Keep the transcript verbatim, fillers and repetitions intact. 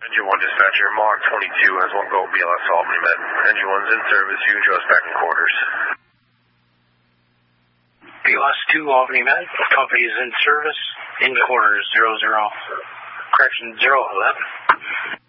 Engine one dispatcher, Mach twenty-two has one go B L S Albany Med. Engine one's in service, you and Joe's back in quarters. B L S two Albany Med, company is in service, in quarters, zero zero, correction, zero eleven.